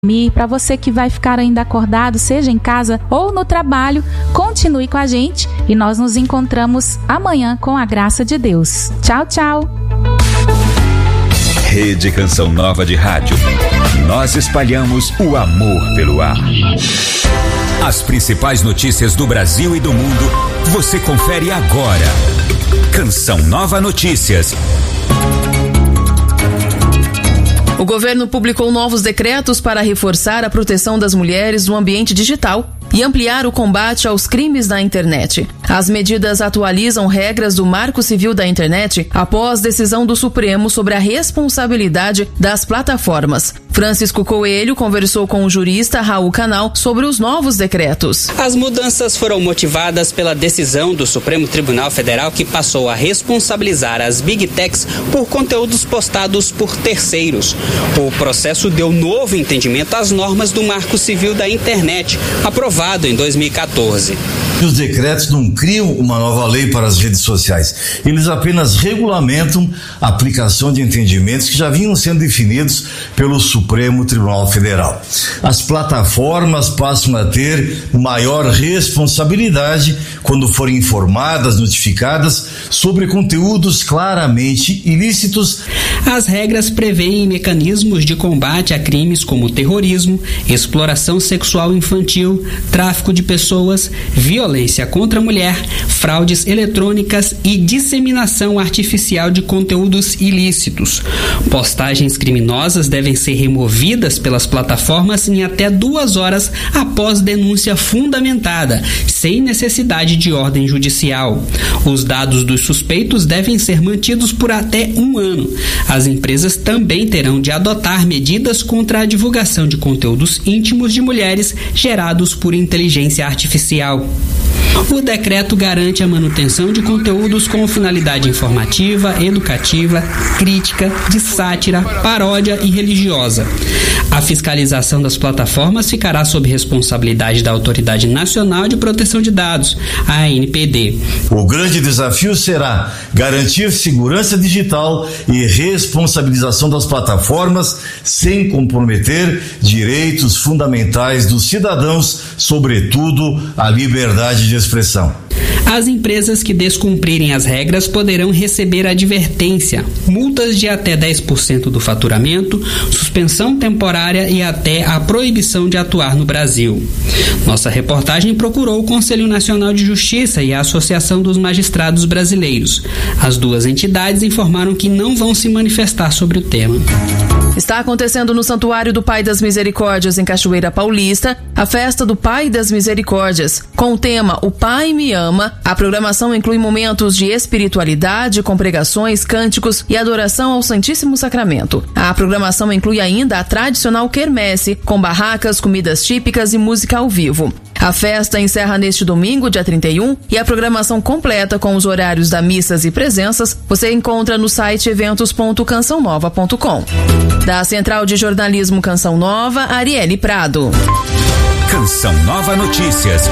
Para você que vai ficar ainda acordado, seja em casa ou no trabalho, continue com a gente e nós nos encontramos amanhã com a graça de Deus. Tchau, tchau. Rede Canção Nova de Rádio. Nós espalhamos o amor pelo ar. As principais notícias do Brasil e do mundo, você confere agora. Canção Nova Notícias. O governo publicou novos decretos para reforçar a proteção das mulheres no ambiente digital e ampliar o combate aos crimes na internet. As medidas atualizam regras do Marco Civil da Internet após decisão do Supremo sobre a responsabilidade das plataformas. Francisco Coelho conversou com o jurista Raul Canal sobre os novos decretos. As mudanças foram motivadas pela decisão do Supremo Tribunal Federal, que passou a responsabilizar as Big Techs por conteúdos postados por terceiros. O processo deu novo entendimento às normas do Marco Civil da Internet, aprovado em 2014. Os decretos não criam uma nova lei para as redes sociais. Eles apenas regulamentam a aplicação de entendimentos que já vinham sendo definidos pelo Supremo Tribunal Federal. As plataformas passam a ter maior responsabilidade quando forem informadas, notificadas sobre conteúdos claramente ilícitos. As regras prevêem mecanismos de combate a crimes como terrorismo, exploração sexual infantil, tráfico de pessoas, violência contra a mulher, fraudes eletrônicas e disseminação artificial de conteúdos ilícitos. Postagens criminosas devem ser removidas pelas plataformas em até 2 horas após denúncia fundamentada, sem necessidade de ordem judicial. Os dados dos suspeitos devem ser mantidos por até 1 ano. As empresas também terão de adotar medidas contra a divulgação de conteúdos íntimos de mulheres gerados por inteligência artificial. O decreto garante a manutenção de conteúdos com finalidade informativa, educativa, crítica, de sátira, paródia e religiosa. A fiscalização das plataformas ficará sob responsabilidade da Autoridade Nacional de Proteção de Dados, a ANPD. O grande desafio será garantir segurança digital e responsabilização das plataformas sem comprometer direitos fundamentais dos cidadãos, sobretudo a liberdade de expressão. As empresas que descumprirem as regras poderão receber advertência, multas de até 10% do faturamento, suspensão temporária e até a proibição de atuar no Brasil. Nossa reportagem procurou o Conselho Nacional de Justiça e a Associação dos Magistrados Brasileiros. As 2 entidades informaram que não vão se manifestar sobre o tema. Está acontecendo no Santuário do Pai das Misericórdias, em Cachoeira Paulista, a festa do Pai das Misericórdias. Com o tema O Pai Me Ama, a programação inclui momentos de espiritualidade, com pregações, cânticos e adoração ao Santíssimo Sacramento. A programação inclui ainda a tradicional quermesse, com barracas, comidas típicas e música ao vivo. A festa encerra neste domingo, dia 31, e a programação completa com os horários da missas e presenças você encontra no site eventos.cançãonova.com. Da Central de Jornalismo Canção Nova, Arielle Prado. Canção Nova Notícias.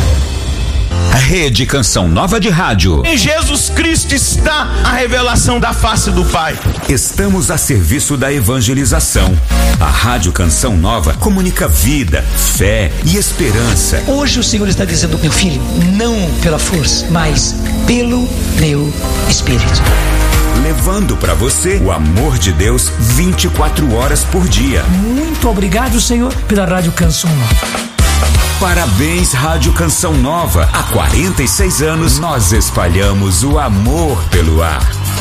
Rede Canção Nova de Rádio. Em Jesus Cristo está a revelação da face do Pai. Estamos a serviço da evangelização. A Rádio Canção Nova comunica vida, fé e esperança. Hoje o Senhor está dizendo, meu filho, não pela força, mas pelo meu Espírito. Levando para você o amor de Deus 24 horas por dia. Muito obrigado, Senhor, pela Rádio Canção Nova. Parabéns, Rádio Canção Nova. Há 46 anos nós espalhamos o amor pelo ar.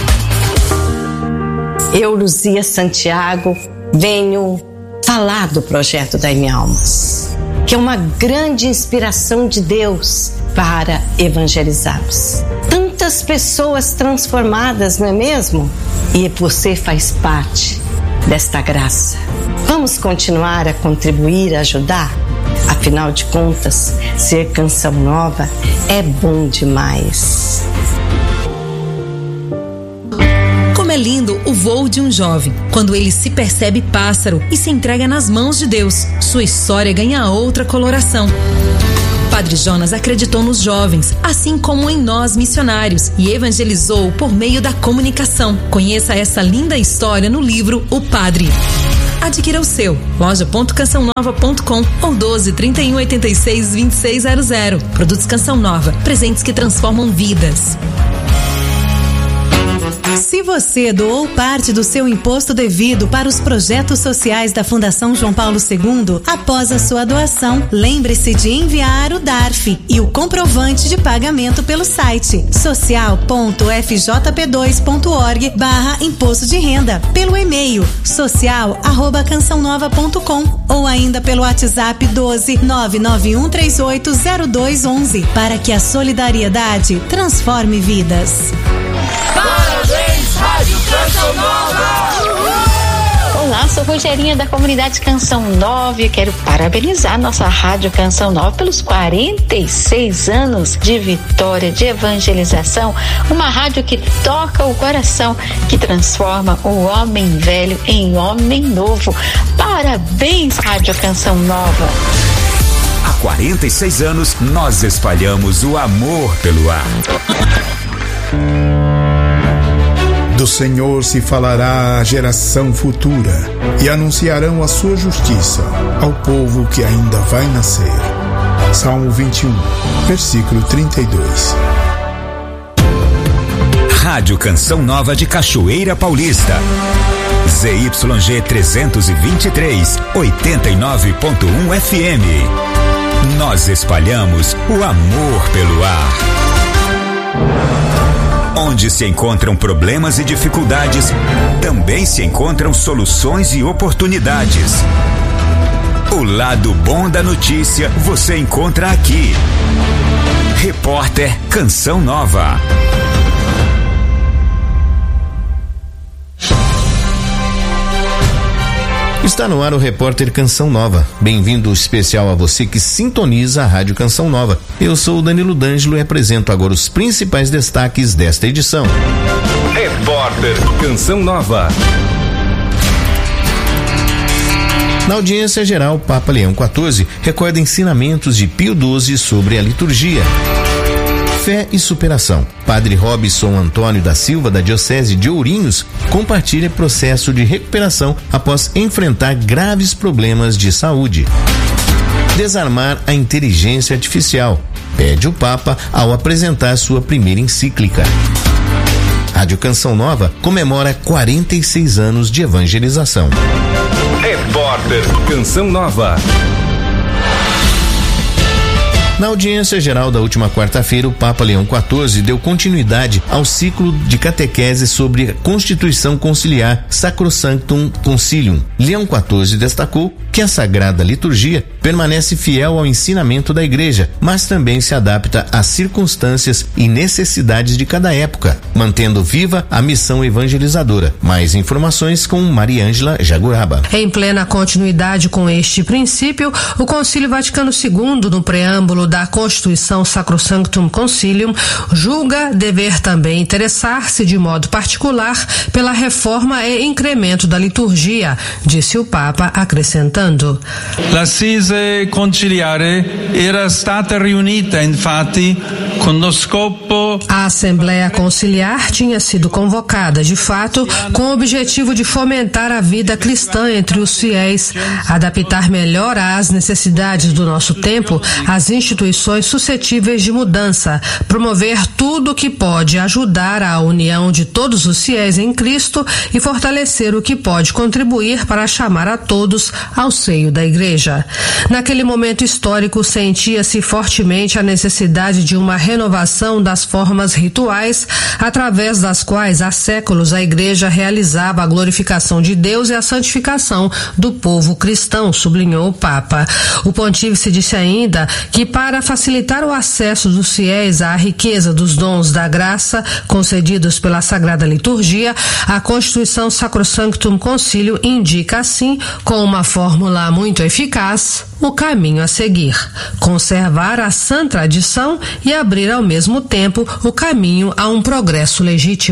Eu, Luzia Santiago, venho falar do projeto Dai-me Almas, que é uma grande inspiração de Deus para evangelizarmos. Tantas pessoas transformadas, não é mesmo? E você faz parte desta graça. Vamos continuar a contribuir, a ajudar? Afinal de contas, ser Canção Nova é bom demais. Como é lindo o voo de um jovem, quando ele se percebe pássaro e se entrega nas mãos de Deus. Sua história ganha outra coloração. Padre Jonas acreditou nos jovens, assim como em nós missionários, e evangelizou por meio da comunicação. Conheça essa linda história no livro O Padre. Adquira o seu. loja.cançãonova.com ou 12 31 86 2600. Produtos Canção Nova, presentes que transformam vidas. Se você doou parte do seu imposto devido para os projetos sociais da Fundação João Paulo II, após a sua doação, lembre-se de enviar o DARF e o comprovante de pagamento pelo site social.fjp2.org/imposto de renda, pelo e-mail social@cançãonova.com ou ainda pelo WhatsApp 12 991380211 para que a solidariedade transforme vidas. Parabéns, Rádio Canção Nova! Olá, sou Rogerinha da comunidade Canção Nova e quero parabenizar nossa Rádio Canção Nova pelos 46 anos de vitória, de evangelização, uma rádio que toca o coração, que transforma o homem velho em homem novo. Parabéns, Rádio Canção Nova! Há 46 anos, nós espalhamos o amor pelo ar. Do Senhor se falará à geração futura e anunciarão a sua justiça ao povo que ainda vai nascer. Salmo 21, versículo 32. Rádio Canção Nova de Cachoeira Paulista. ZYG 323, 89.1 FM. Nós espalhamos o amor pelo ar. Onde se encontram problemas e dificuldades, também se encontram soluções e oportunidades. O lado bom da notícia você encontra aqui. Repórter Canção Nova. Está no ar o Repórter Canção Nova. Bem-vindo especial a você que sintoniza a Rádio Canção Nova. Eu sou o Danilo D'Angelo e apresento agora os principais destaques desta edição. Repórter Canção Nova. Na audiência geral, Papa Leão XIV recorda ensinamentos de Pio XII sobre a liturgia. Fé e superação. Padre Robson Antônio da Silva, da Diocese de Ourinhos, compartilha processo de recuperação após enfrentar graves problemas de saúde. Desarmar a inteligência artificial, pede o Papa ao apresentar sua primeira encíclica. Rádio Canção Nova comemora 46 anos de evangelização. Repórter Canção Nova. Na audiência geral da última quarta-feira, o Papa Leão XIV deu continuidade ao ciclo de catequese sobre a Constituição Conciliar Sacrosanctum Concilium. Leão XIV destacou que a Sagrada Liturgia permanece fiel ao ensinamento da Igreja, mas também se adapta às circunstâncias e necessidades de cada época, mantendo viva a missão evangelizadora. Mais informações com Mariângela Jaguraba. Em plena continuidade com este princípio, o Concílio Vaticano II, no preâmbulo da Constituição Sacrosanctum Concilium, julga dever também interessar-se de modo particular pela reforma e incremento da liturgia, disse o Papa, acrescentando: L'Assise conciliare era stata riunita, infatti, con lo scopo. A Assembleia Conciliar tinha sido convocada, de fato, com o objetivo de fomentar a vida cristã entre os fiéis, adaptar melhor às necessidades do nosso tempo as instituições suscetíveis de mudança, promover tudo que pode ajudar à união de todos os fiéis em Cristo e fortalecer o que pode contribuir para chamar a todos ao seio da Igreja. Naquele momento histórico, sentia-se fortemente a necessidade de uma renovação das formas rituais, através das quais há séculos a Igreja realizava a glorificação de Deus e a santificação do povo cristão, sublinhou o Papa. O pontífice disse ainda que, para facilitar o acesso dos fiéis à riqueza dos dons da graça concedidos pela Sagrada Liturgia, a Constituição Sacrosanctum Concilium indica assim, com uma fórmula muito eficaz, o caminho a seguir: conservar a sã tradição e abrir ao mesmo tempo o caminho a um progresso legítimo.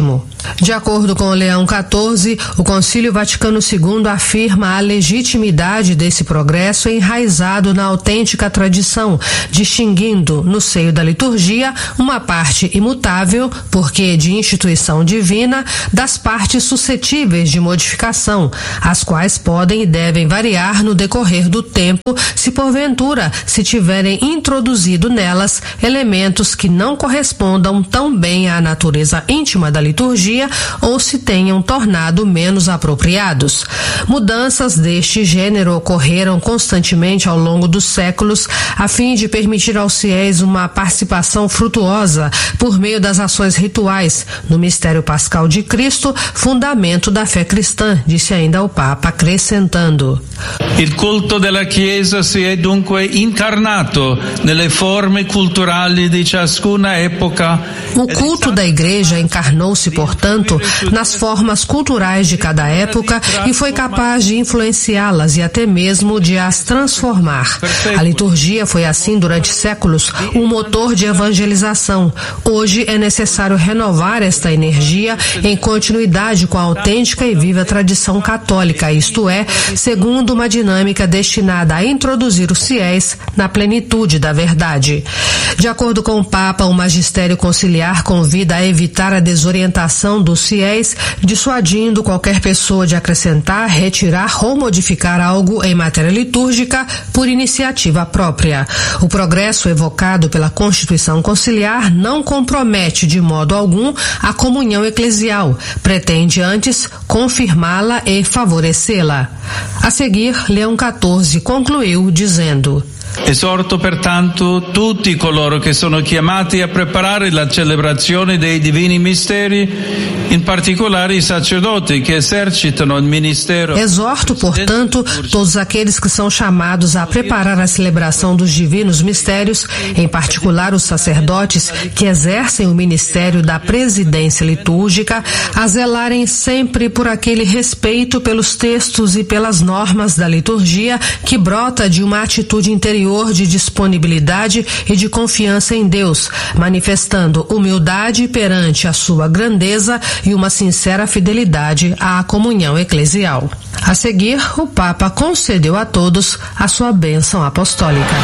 De acordo com Leão XIV, o Concílio Vaticano II afirma a legitimidade desse progresso enraizado na autêntica tradição, distinguindo no seio da liturgia uma parte imutável, porque de instituição divina, das partes suscetíveis de modificação, as quais podem e devem variar no decorrer do tempo, se porventura se tiverem introduzido nelas elementos que não correspondam tão bem à natureza íntima da liturgia ou se tenham tornado menos apropriados. Mudanças deste gênero ocorreram constantemente ao longo dos séculos, a fim de permitir aos fiéis uma participação frutuosa por meio das ações rituais no mistério pascal de Cristo, fundamento da fé cristã, disse ainda o Papa, acrescentando: Il culto della Chiesa si è dunque incarnato nelle forme culturali di ciascuna epoca. O culto da Igreja encarnou-se, portanto, nas formas culturais de cada época e foi capaz de influenciá-las e até mesmo de as transformar. A liturgia foi assim durante séculos um motor de evangelização. Hoje é necessário renovar esta energia em continuidade com a autêntica e viva tradição católica, isto é, segundo uma dinâmica destinada a introduzir os fiéis na plenitude da verdade. De acordo com o Papa, o magistério conciliar convida a evitar a desorientação dos fiéis, dissuadindo qualquer pessoa de acrescentar, retirar ou modificar algo em matéria litúrgica por iniciativa própria. O progresso evocado pela Constituição Conciliar não compromete de modo algum a comunhão eclesial, pretende antes confirmá-la e favorecê-la. A seguir, Leão XIV concluiu dizendo: Esorto pertanto tutti coloro che sono chiamati a preparare la celebrazione dei divini misteri, in particolare i sacerdoti che esercitano il ministero. Exorto, portanto, todos aqueles que são chamados a preparar a celebração dos divinos mistérios, em particular os sacerdotes que exercem o ministério da presidência litúrgica, a zelarem sempre por aquele respeito pelos textos e pelas normas da liturgia que brota de uma atitude interior de disponibilidade e de confiança em Deus, manifestando humildade perante a sua grandeza e uma sincera fidelidade à comunhão eclesial. A seguir, o Papa concedeu a todos a sua bênção apostólica.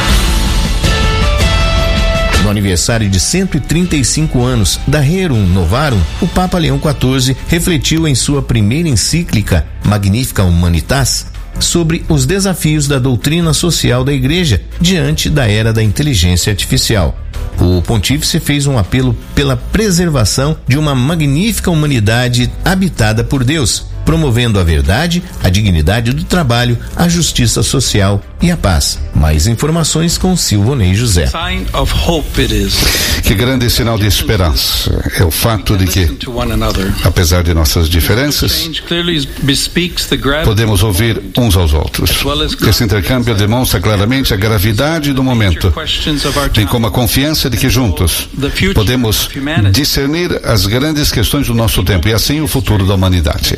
No aniversário de 135 anos da Rerum Novarum, o Papa Leão XIV refletiu em sua primeira encíclica, Magnificat Humanitas, sobre os desafios da doutrina social da Igreja diante da era da inteligência artificial. O pontífice fez um apelo pela preservação de uma magnífica humanidade habitada por Deus, promovendo a verdade, a dignidade do trabalho, a justiça social e a paz. Mais informações com Silvonei José. Que grande sinal de esperança é o fato de que, apesar de nossas diferenças, podemos ouvir uns aos outros. Esse intercâmbio demonstra claramente a gravidade do momento, bem como a confiança de que juntos podemos discernir as grandes questões do nosso tempo e assim o futuro da humanidade.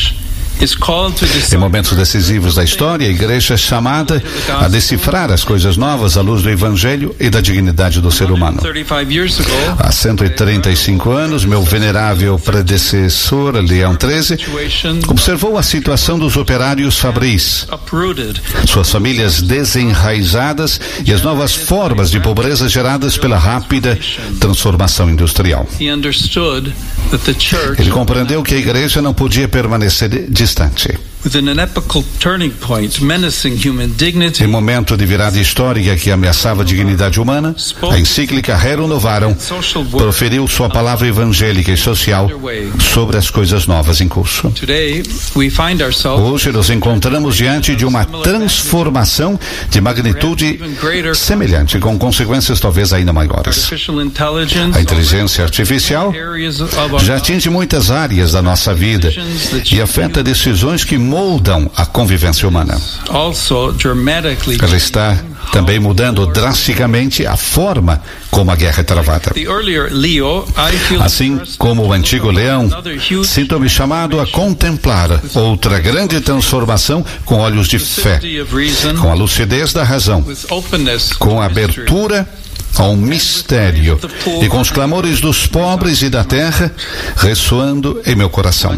Em momentos decisivos da história, a Igreja é chamada a decifrar as coisas novas à luz do Evangelho e da dignidade do ser humano. Há 135 anos, meu venerável predecessor, Leão XIII, observou a situação dos operários fabris, suas famílias desenraizadas e as novas formas de pobreza geradas pela rápida transformação industrial. Ele compreendeu que a Igreja não podia permanecer distante. Em momento de virada histórica que ameaçava a dignidade humana, a encíclica Rerum Novarum proferiu sua palavra evangélica e social sobre as coisas novas em curso. Hoje nos encontramos diante de uma transformação de magnitude semelhante, com consequências talvez ainda maiores. A inteligência artificial já atinge muitas áreas da nossa vida e afeta decisões que moldam a convivência humana. Ela está também mudando drasticamente a forma como a guerra é travada. Assim como o antigo Leão, sinto-me chamado a contemplar outra grande transformação com olhos de fé, com a lucidez da razão, com a abertura a um mistério, e com os clamores dos pobres e da terra ressoando em meu coração.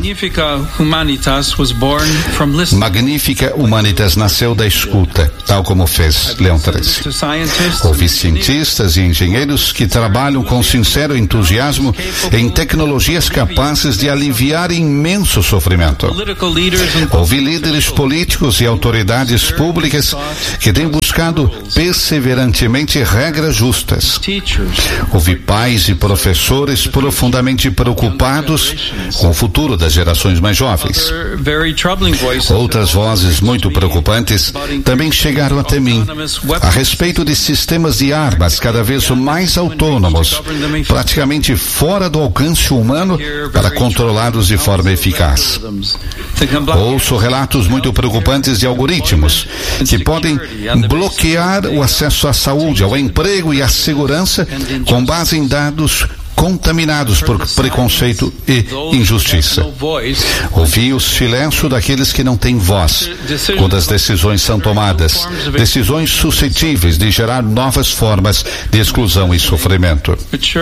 Magnífica Humanitas nasceu da escuta, tal como fez Leão XIII. Ouvi cientistas e engenheiros que trabalham com sincero entusiasmo em tecnologias capazes de aliviar imenso sofrimento. Ouvi líderes políticos e autoridades públicas que têm buscado perseverantemente regras justas. Ouvi pais e professores profundamente preocupados com o futuro das gerações mais jovens. Outras vozes muito preocupantes também chegaram até mim a respeito de sistemas de armas cada vez mais autônomos, praticamente fora do alcance humano para controlá-los de forma eficaz. Ouço relatos muito preocupantes de algoritmos que podem bloquear o acesso à saúde, ao emprego e à segurança com base em dados contaminados por preconceito e injustiça. Ouvi o silêncio daqueles que não têm voz quando as decisões são tomadas, decisões suscetíveis de gerar novas formas de exclusão e sofrimento.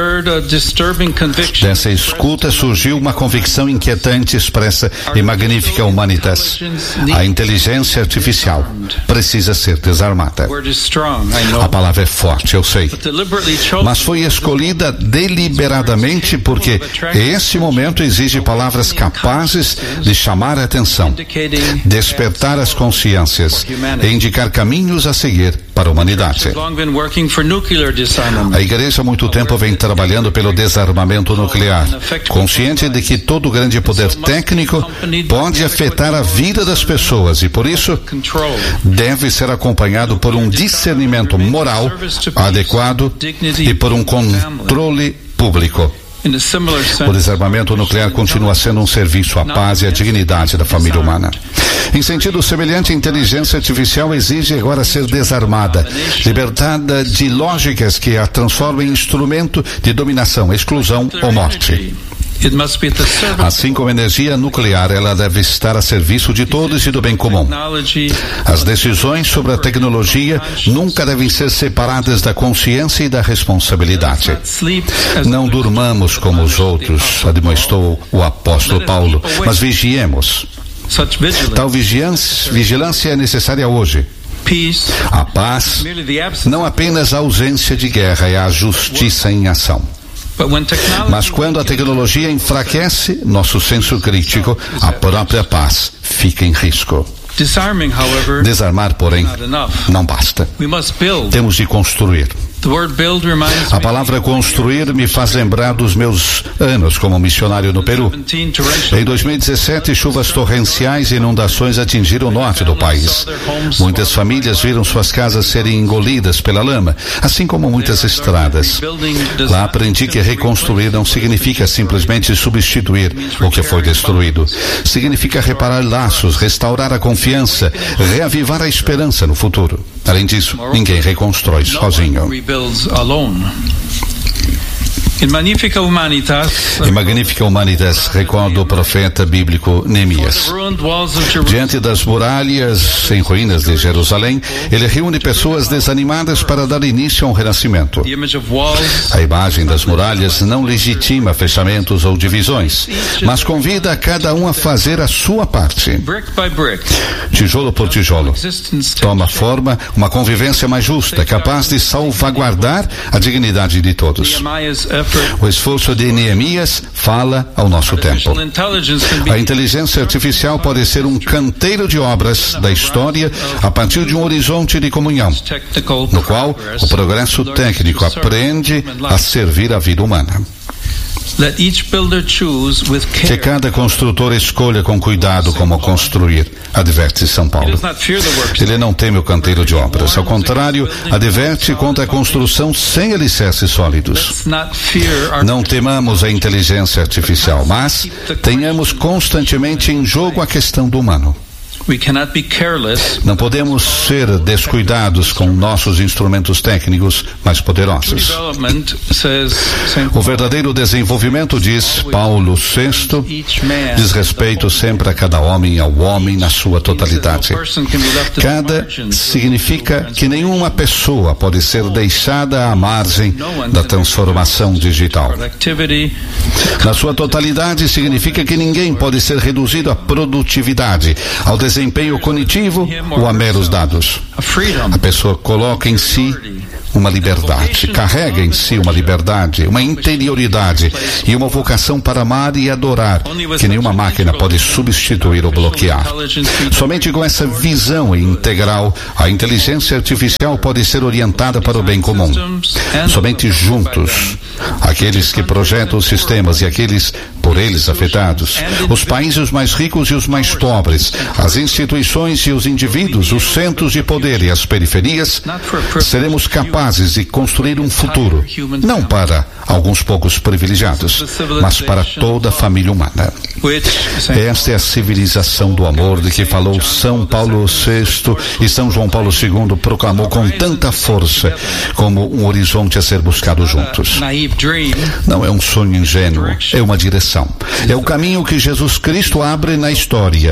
Dessa escuta surgiu uma convicção inquietante expressa em Magnífica Humanitas. A inteligência artificial precisa ser desarmada. A palavra é forte, eu sei, mas foi escolhida deliberadamente porque esse momento exige palavras capazes de chamar a atenção, despertar as consciências e indicar caminhos a seguir para a humanidade. A igreja há muito tempo vem trabalhando pelo desarmamento nuclear, consciente de que todo grande poder técnico pode afetar a vida das pessoas e, por isso, deve ser acompanhado por um discernimento moral adequado e por um controle público. O desarmamento nuclear continua sendo um serviço à paz e à dignidade da família humana. Em sentido semelhante, a inteligência artificial exige agora ser desarmada, libertada de lógicas que a transformam em instrumento de dominação, exclusão ou morte. Assim como a energia nuclear, ela deve estar a serviço de todos e do bem comum. As decisões sobre a tecnologia nunca devem ser separadas da consciência e da responsabilidade. Não durmamos como os outros, admoestou o apóstolo Paulo, mas vigiemos. Tal vigilância é necessária hoje. A paz, não apenas a ausência de guerra, é a justiça em ação. Mas quando a tecnologia enfraquece nosso senso crítico, a própria paz fica em risco. Desarmar, porém, não basta. Temos de construir. A palavra construir me faz lembrar dos meus anos como missionário no Peru. Em 2017, chuvas torrenciais e inundações atingiram o norte do país. Muitas famílias viram suas casas serem engolidas pela lama, assim como muitas estradas. Lá aprendi que reconstruir não significa simplesmente substituir o que foi destruído. Significa reparar laços, restaurar a confiança, reavivar a esperança no futuro. Além disso, ninguém reconstrói sozinho. Em Magnífica Humanitas, recorda o profeta bíblico Neemias. Diante das muralhas em ruínas de Jerusalém, ele reúne pessoas desanimadas para dar início a um renascimento. A imagem das muralhas não legitima fechamentos ou divisões, mas convida a cada um a fazer a sua parte. Tijolo por tijolo, toma forma uma convivência mais justa, capaz de salvaguardar a dignidade de todos. O esforço de Neemias fala ao nosso tempo. A inteligência artificial pode ser um canteiro de obras da história a partir de um horizonte de comunhão, no qual o progresso técnico aprende a servir a vida humana. Que cada construtor escolha com cuidado como construir, adverte São Paulo. Ele não teme o canteiro de obras, ao contrário, adverte contra a construção sem alicerces sólidos. Não temamos a inteligência artificial, mas tenhamos constantemente em jogo a questão do humano. Não podemos ser descuidados com nossos instrumentos técnicos mais poderosos. O verdadeiro desenvolvimento, diz Paulo VI, diz respeito sempre a cada homem, ao homem na sua totalidade. Cada significa que nenhuma pessoa pode ser deixada à margem da transformação digital. Na sua totalidade significa que ninguém pode ser reduzido à produtividade, ao desempenho cognitivo ou a meros dados. A pessoa coloca em si uma liberdade, carrega em si uma liberdade, uma interioridade e uma vocação para amar e adorar, que nenhuma máquina pode substituir ou bloquear. Somente com essa visão integral, a inteligência artificial pode ser orientada para o bem comum. Somente juntos, aqueles que projetam os sistemas e aqueles por eles afetados, os países mais ricos e os mais pobres, as instituições e os indivíduos, os centros de poder e as periferias, seremos capazes de construir um futuro, não para alguns poucos privilegiados, mas para toda a família humana. Esta é a civilização do amor de que falou São Paulo VI e São João Paulo II proclamou com tanta força como um horizonte a ser buscado juntos. Não é um sonho ingênuo, é uma direção. É o caminho que Jesus Cristo abre na história.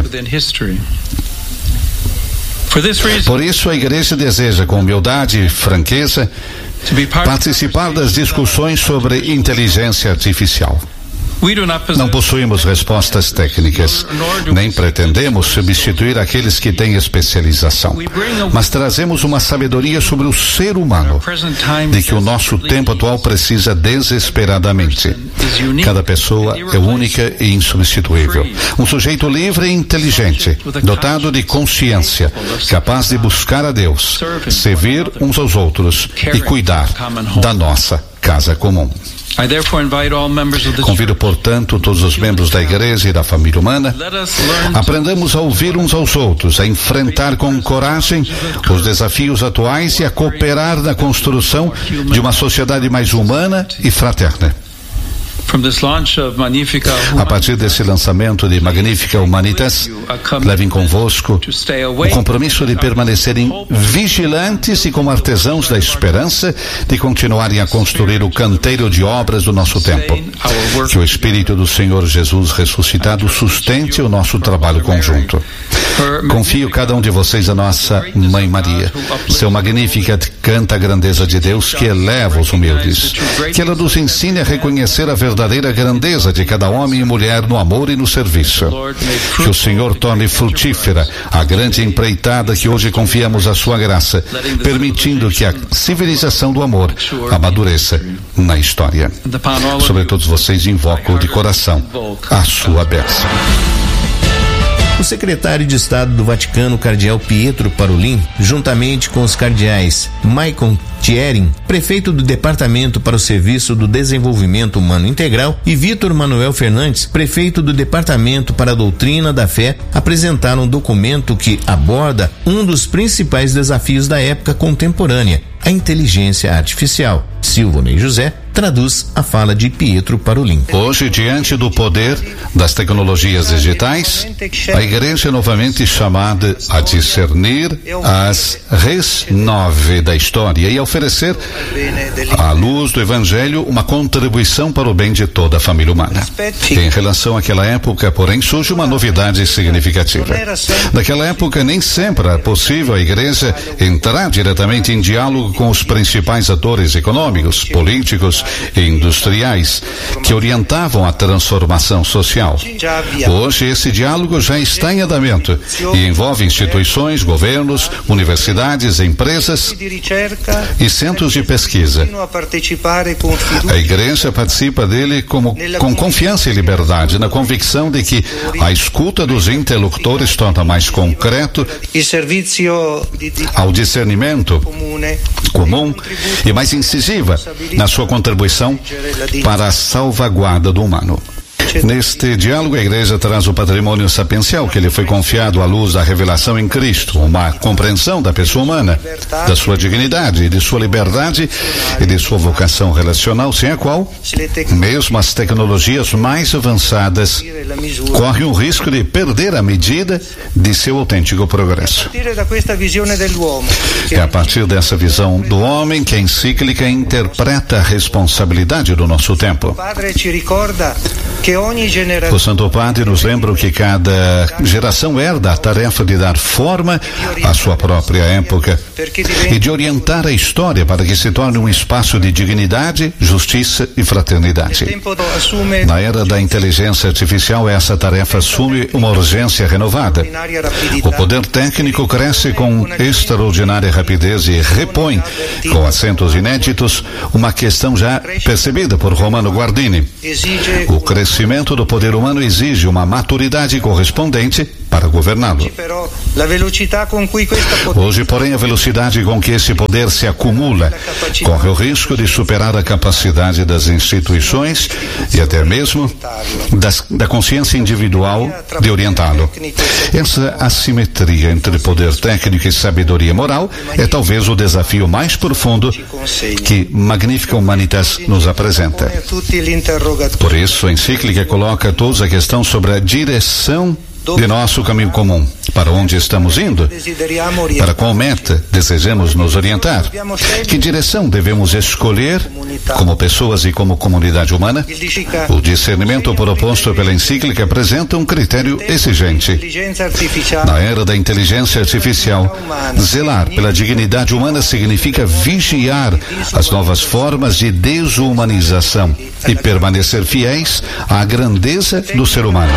Por isso, a Igreja deseja, com humildade e franqueza, participar das discussões sobre inteligência artificial. Não possuímos respostas técnicas, nem pretendemos substituir aqueles que têm especialização, mas trazemos uma sabedoria sobre o ser humano, de que o nosso tempo atual precisa desesperadamente. Cada pessoa é única e insubstituível. Um sujeito livre e inteligente, dotado de consciência, capaz de buscar a Deus, servir uns aos outros e cuidar da nossa casa comum. Convido, portanto, todos os membros da Igreja e da família humana, aprendamos a ouvir uns aos outros, a enfrentar com coragem os desafios atuais e a cooperar na construção de uma sociedade mais humana e fraterna. A partir desse lançamento de Magnifica Humanitas, levem convosco o compromisso de permanecerem vigilantes e como artesãos da esperança, de continuarem a construir o canteiro de obras do nosso tempo. Que o Espírito do Senhor Jesus ressuscitado sustente o nosso trabalho conjunto. Confio cada um de vocês a nossa Mãe Maria. Seu Magnificat canta a grandeza de Deus que eleva os humildes. Que ela nos ensine a reconhecer a verdadeira grandeza de cada homem e mulher no amor e no serviço. Que o Senhor torne frutífera a grande empreitada que hoje confiamos à sua graça, permitindo que a civilização do amor amadureça na história. Sobre todos vocês invoco de coração a sua bênção. O secretário de Estado do Vaticano, cardeal Pietro Parolin, juntamente com os cardeais Maicon Thierin, prefeito do Departamento para o Serviço do Desenvolvimento Humano Integral, e Vitor Manuel Fernandes, prefeito do Departamento para a Doutrina da Fé, apresentaram um documento que aborda um dos principais desafios da época contemporânea, a inteligência artificial. Silvonei José traduz a fala de Pietro Parolin. Hoje, diante do poder das tecnologias digitais, a Igreja é novamente chamada a discernir as res nove da história e a oferecer, à luz do Evangelho, uma contribuição para o bem de toda a família humana. Em relação àquela época, porém, surge uma novidade significativa. Naquela época, nem sempre era possível a Igreja entrar diretamente em diálogo com os principais atores econômicos, políticos e industriais que orientavam a transformação social. Hoje esse diálogo já está em andamento e envolve instituições, governos, universidades, empresas e centros de pesquisa. A Igreja participa dele com confiança e liberdade, na convicção de que a escuta dos interlocutores torna mais concreto ao discernimento comum e mais incisiva na sua contribuição para a salvaguarda do humano. Neste diálogo, a igreja traz o patrimônio sapiencial que lhe foi confiado à luz da revelação em Cristo, uma compreensão da pessoa humana, da sua dignidade, de sua liberdade e de sua vocação relacional, sem a qual, mesmo as tecnologias mais avançadas correm o risco de perder a medida de seu autêntico progresso. É a partir dessa visão do homem que a encíclica interpreta a responsabilidade do nosso tempo. O Santo Padre nos lembra que cada geração herda a tarefa de dar forma à sua própria época e de orientar a história para que se torne um espaço de dignidade, justiça e fraternidade. Na era da inteligência artificial, essa tarefa assume uma urgência renovada. O poder técnico cresce com extraordinária rapidez e repõe, com acentos inéditos, uma questão já percebida por Romano Guardini. O crescimento do poder humano exige uma maturidade correspondente para governá-lo. Hoje, porém, a velocidade com que esse poder se acumula corre o risco de superar a capacidade das instituições e até mesmo da consciência individual de orientá-lo. Essa assimetria entre poder técnico e sabedoria moral é talvez o desafio mais profundo que Magnifica Humanitas nos apresenta. Por isso, a encíclica coloca a todos a questão sobre a direção de nosso caminho comum, para onde estamos indo, para qual meta desejamos nos orientar, que direção devemos escolher como pessoas e como comunidade humana. O discernimento proposto pela encíclica apresenta um critério exigente. Na era da inteligência artificial, zelar pela dignidade humana significa vigiar as novas formas de desumanização e permanecer fiéis à grandeza do ser humano.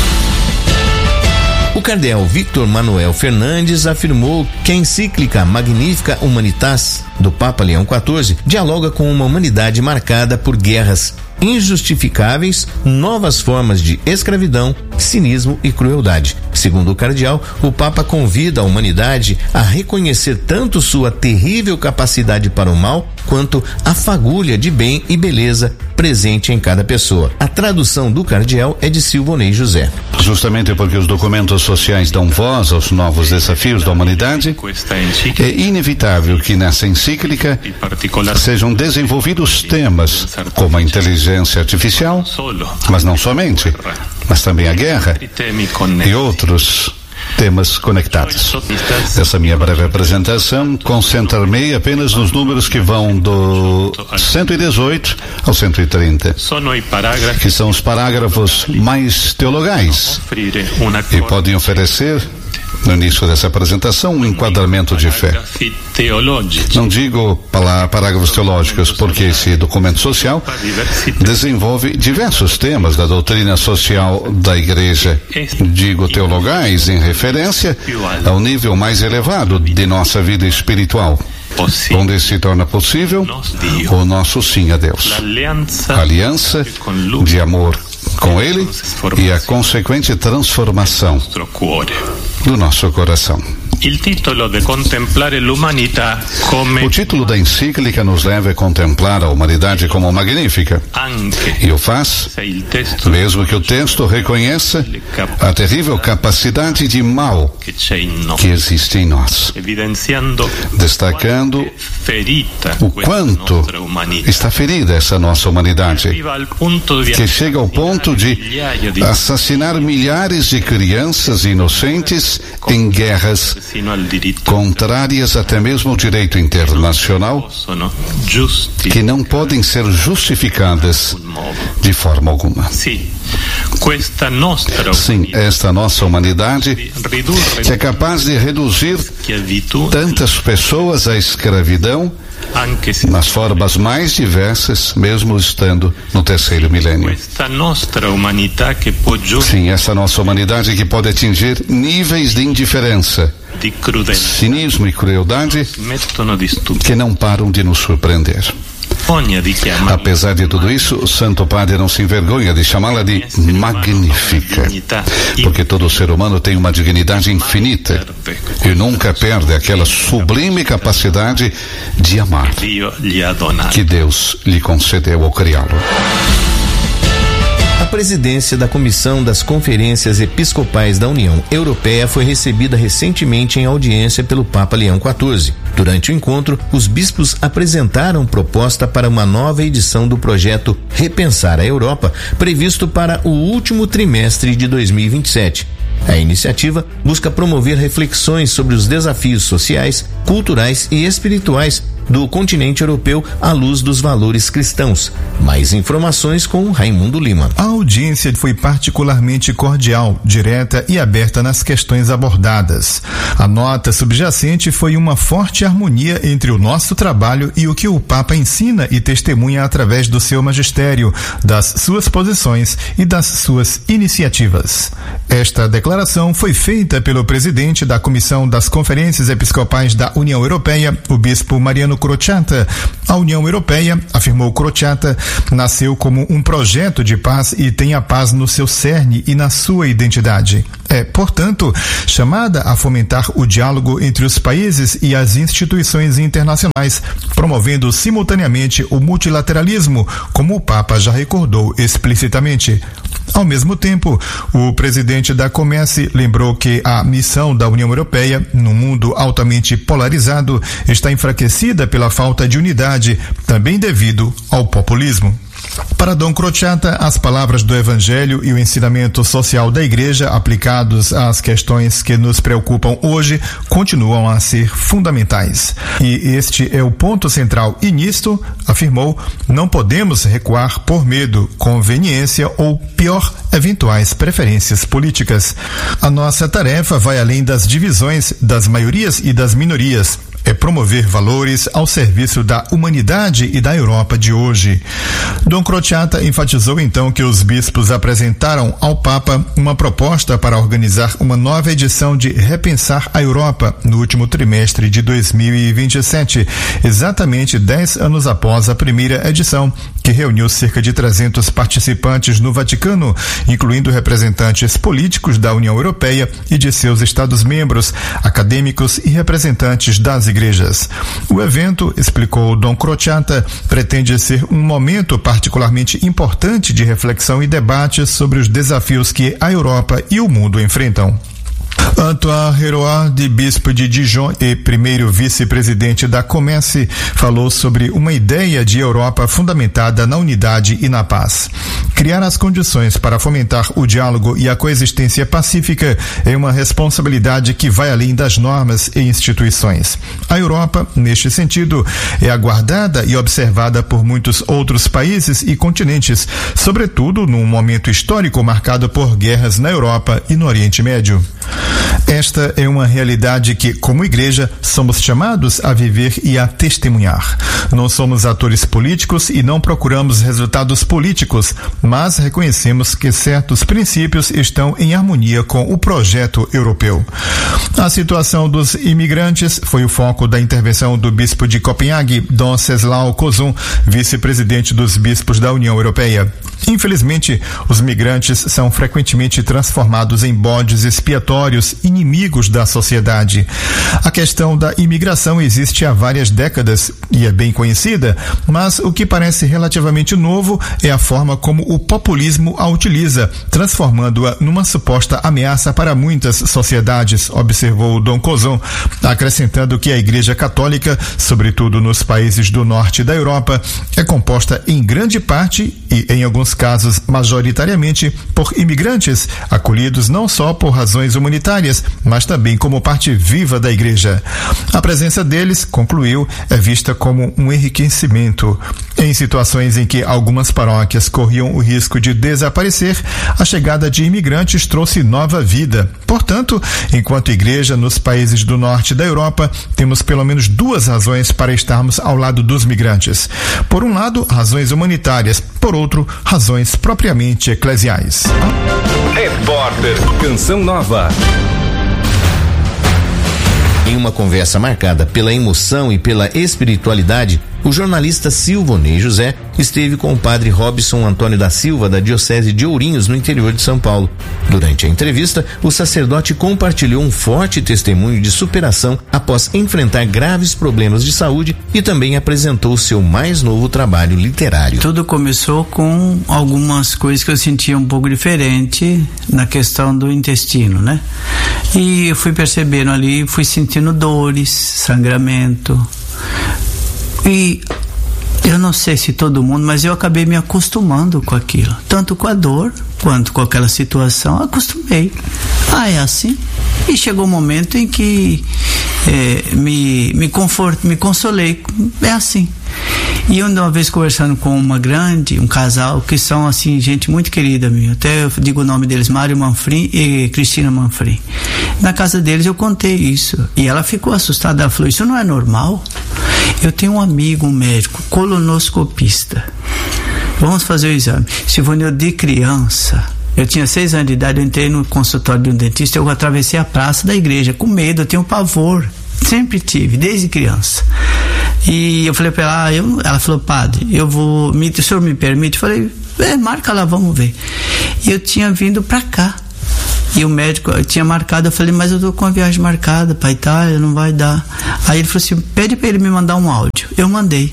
O cardeal Victor Manuel Fernandes afirmou que a encíclica Magnifica Humanitas do Papa Leão XIV dialoga com uma humanidade marcada por guerras injustificáveis, novas formas de escravidão, cinismo e crueldade. Segundo o cardeal, o Papa convida a humanidade a reconhecer tanto sua terrível capacidade para o mal, quanto a fagulha de bem e beleza presente em cada pessoa. A tradução do cardeal é de Silvonei José. Justamente porque os documentos sociais dão voz aos novos desafios da humanidade, é inevitável que nessa encíclica sejam desenvolvidos temas como a inteligência artificial, mas não somente, mas também a guerra e outros temas conectados. Essa minha breve apresentação concentrar-me apenas nos números que vão do 118 ao 130, que são os parágrafos mais teologais e podem oferecer, no início dessa apresentação, um enquadramento de fé. Não digo parágrafos teológicos, porque esse documento social desenvolve diversos temas da doutrina social da Igreja. Digo teologais em referência ao nível mais elevado de nossa vida espiritual, onde se torna possível o nosso sim a Deus. A aliança de amor com Ele e a consequente transformação do nosso coração. O título da encíclica nos leva a contemplar a humanidade como magnífica, e o faz, mesmo que o texto reconheça a terrível capacidade de mal que existe em nós, destacando o quanto está ferida essa nossa humanidade, que chega ao ponto de assassinar milhares de crianças inocentes em guerras contrárias até mesmo ao direito internacional, que não podem ser justificadas de forma alguma. Sim, esta nossa humanidade que é capaz de reduzir tantas pessoas à escravidão nas formas mais diversas, mesmo estando no terceiro milênio. Sim, essa nossa humanidade que pode atingir níveis de indiferença, cinismo e crueldade que não param de nos surpreender. Apesar de tudo isso, o Santo Padre não se envergonha de chamá-la de magnífica, porque todo ser humano tem uma dignidade infinita e nunca perde aquela sublime capacidade de amar que Deus lhe concedeu ao criá-lo. A presidência da Comissão das Conferências Episcopais da União Europeia foi recebida recentemente em audiência pelo Papa Leão XIV. Durante o encontro, os bispos apresentaram proposta para uma nova edição do projeto Repensar a Europa, previsto para o último trimestre de 2027. A iniciativa busca promover reflexões sobre os desafios sociais, culturais e espirituais do continente europeu à luz dos valores cristãos. Mais informações com Raimundo Lima. A audiência foi particularmente cordial, direta e aberta nas questões abordadas. A nota subjacente foi uma forte harmonia entre o nosso trabalho e o que o Papa ensina e testemunha através do seu magistério, das suas posições e das suas iniciativas. Esta declaração foi feita pelo presidente da Comissão das Conferências Episcopais da União Europeia, o bispo Mariano Crociata. A União Europeia, afirmou Crociata, nasceu como um projeto de paz e tem a paz no seu cerne e na sua identidade. É, portanto, chamada a fomentar o diálogo entre os países e as instituições internacionais, promovendo simultaneamente o multilateralismo, como o Papa já recordou explicitamente. Ao mesmo tempo, o presidente da Comesse lembrou que a missão da União Europeia, num mundo altamente polarizado, está enfraquecida pela falta de unidade, também devido ao populismo. Para Dom Crociata, as palavras do Evangelho e o ensinamento social da Igreja aplicados às questões que nos preocupam hoje continuam a ser fundamentais. E este é o ponto central e nisto, afirmou, não podemos recuar por medo, conveniência ou, pior, eventuais preferências políticas. A nossa tarefa vai além das divisões das maiorias e das minorias. É promover valores ao serviço da humanidade e da Europa de hoje. Dom Crociata enfatizou então que os bispos apresentaram ao Papa uma proposta para organizar uma nova edição de Repensar a Europa no último trimestre de 2027, exatamente 10 anos após a primeira edição, que reuniu cerca de 300 participantes no Vaticano, incluindo representantes políticos da União Europeia e de seus Estados-membros, acadêmicos e representantes das igrejas. O evento, explicou Dom Crociata, pretende ser um momento particularmente importante de reflexão e debate sobre os desafios que a Europa e o mundo enfrentam. Antoine Héroard, bispo de Dijon e primeiro vice-presidente da Comesse, falou sobre uma ideia de Europa fundamentada na unidade e na paz. Criar as condições para fomentar o diálogo e a coexistência pacífica é uma responsabilidade que vai além das normas e instituições. A Europa, neste sentido, é aguardada e observada por muitos outros países e continentes, sobretudo num momento histórico marcado por guerras na Europa e no Oriente Médio. Esta é uma realidade que, como igreja, somos chamados a viver e a testemunhar. Não somos atores políticos e não procuramos resultados políticos, mas reconhecemos que certos princípios estão em harmonia com o projeto europeu. A situação dos imigrantes foi o foco da intervenção do bispo de Copenhague, Dom Ceslau Kozum, vice-presidente dos bispos da União Europeia. Infelizmente, os migrantes são frequentemente transformados em bodes expiatórios, inimigos da sociedade. A questão da imigração existe há várias décadas e é bem conhecida, mas o que parece relativamente novo é a forma como o populismo a utiliza, transformando-a numa suposta ameaça para muitas sociedades, observou Dom Kozum, acrescentando que a Igreja Católica, sobretudo nos países do norte da Europa, é composta em grande parte e, em alguns casos, majoritariamente por imigrantes, acolhidos não só por razões humanitárias, mas também como parte viva da Igreja. A presença deles, concluiu, é vista como um enriquecimento. Em situações em que algumas paróquias corriam o risco de desaparecer, a chegada de imigrantes trouxe nova vida. Portanto, enquanto Igreja nos países do norte da Europa, temos pelo menos duas razões para estarmos ao lado dos migrantes. Por um lado, razões humanitárias, por outro, razões propriamente eclesiais. Repórter Canção Nova. Em uma conversa marcada pela emoção e pela espiritualidade, o jornalista Silvonei José esteve com o padre Robson Antônio da Silva, da Diocese de Ourinhos, no interior de São Paulo. Durante a entrevista, o sacerdote compartilhou um forte testemunho de superação após enfrentar graves problemas de saúde e também apresentou seu mais novo trabalho literário. Tudo começou com algumas coisas que eu sentia um pouco diferente na questão do intestino, né? E eu fui percebendo ali, fui sentindo dores, sangramento. E eu não sei se todo mundo, mas eu acabei me acostumando com aquilo, tanto com a dor quanto com aquela situação. Acostumei. É assim. E chegou um momento em que me consolei. É assim. E uma vez conversando com um casal que são assim, gente muito querida minha, até eu digo o nome deles, Mário Manfrim e Cristina Manfrim. Na casa deles eu contei isso e ela ficou assustada, ela falou: isso não é normal? Eu tenho um amigo, um médico, colonoscopista. Vamos fazer o exame. Silvonei, de criança, eu tinha 6 anos de idade, eu entrei no consultório de um dentista, eu atravessei a praça da igreja com medo, eu tenho pavor. Sempre tive, desde criança. E eu falei pra ela, ela falou: padre, o senhor me permite? Eu falei: marca lá, vamos ver. E eu tinha vindo pra cá. E o médico tinha marcado, eu falei: mas eu tô com a viagem marcada pra Itália, não vai dar. Aí ele falou assim: pede pra ele me mandar um áudio. Eu mandei.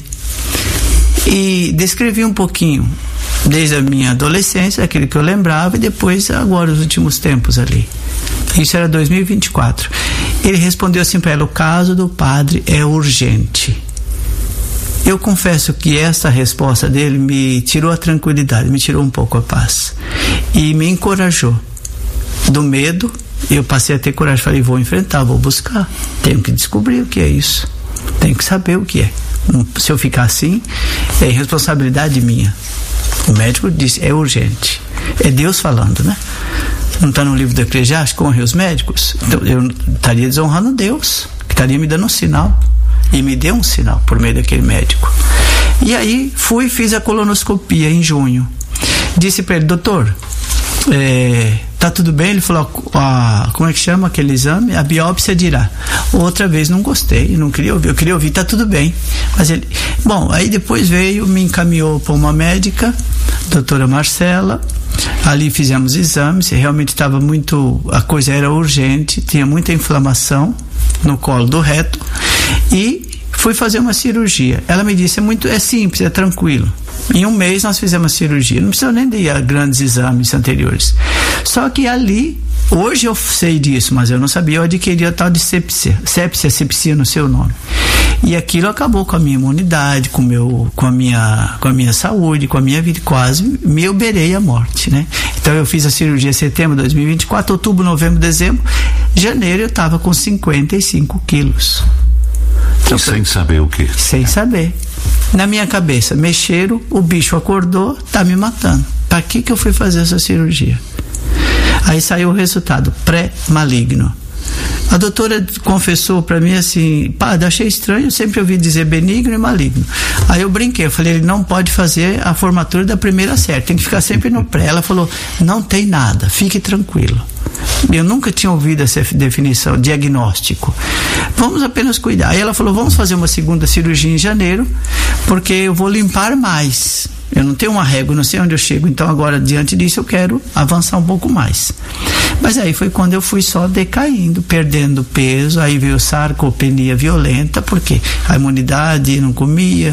E descrevi um pouquinho, desde a minha adolescência, aquele que eu lembrava, e depois, agora, os últimos tempos ali. Isso era 2024. Ele respondeu assim para ela: o caso do padre é urgente. Eu confesso que essa resposta dele me tirou a tranquilidade, me tirou um pouco a paz e me encorajou. Do medo, eu passei a ter coragem. Falei: vou enfrentar, vou buscar, tenho que descobrir o que é isso, tenho que saber o que é. Se eu ficar assim, é responsabilidade minha. O médico disse: é urgente. É Deus falando, né? Não está no livro do Eclesiastes, honre os médicos? Então, eu estaria desonrando Deus, que estaria me dando um sinal. E me deu um sinal por meio daquele médico. E aí fiz a colonoscopia em junho. Disse para ele: doutor, tá tudo bem? Ele falou: como é que chama aquele exame? A biópsia dirá. Outra vez não gostei, não queria ouvir. Eu queria ouvir: tá tudo bem. Mas ele... Bom, aí depois me encaminhou para uma médica, doutora Marcela. Ali fizemos exames, realmente a coisa era urgente, tinha muita inflamação no colo do reto e fui fazer uma cirurgia. Ela me disse: é simples, é tranquilo. Em um mês nós fizemos a cirurgia, não precisa nem de grandes exames anteriores. Só que ali, hoje eu sei disso, mas eu não sabia, eu adquiri a tal de sepsia no seu nome. E aquilo acabou com a minha imunidade, com a minha saúde, com a minha vida, quase me beirei a morte, né? Então eu fiz a cirurgia em setembro de 2024, outubro, novembro, dezembro, janeiro eu estava com 55 quilos. Então, sem saber o quê? Sem saber. Na minha cabeça, mexeram, o bicho acordou, tá me matando. Para que eu fui fazer essa cirurgia? Aí saiu o resultado, pré-maligno. A doutora confessou para mim assim: padre, achei estranho, eu sempre ouvi dizer benigno e maligno. Aí eu brinquei, eu falei: ele não pode fazer a formatura da primeira série, tem que ficar sempre no pré. Ela falou: não tem nada, fique tranquilo. Eu nunca tinha ouvido essa definição, diagnóstico. Vamos apenas cuidar. Aí ela falou: vamos fazer uma segunda cirurgia em janeiro, porque eu vou limpar mais. Eu não tenho uma régua, não sei onde eu chego, então agora, diante disso, eu quero avançar um pouco mais. Mas aí foi quando eu fui só decaindo, perdendo peso, aí veio sarcopenia violenta, porque a imunidade não comia,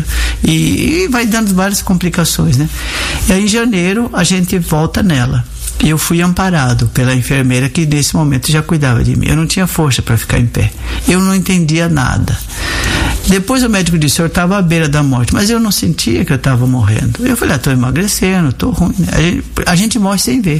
e vai dando várias complicações, né? E aí em janeiro a gente volta nela. E eu fui amparado pela enfermeira que nesse momento já cuidava de mim. Eu não tinha força para ficar em pé. Eu não entendia nada. Depois o médico disse: eu estava à beira da morte, mas eu não sentia que eu estava morrendo. Eu falei: estou emagrecendo, estou ruim. A gente morre sem ver.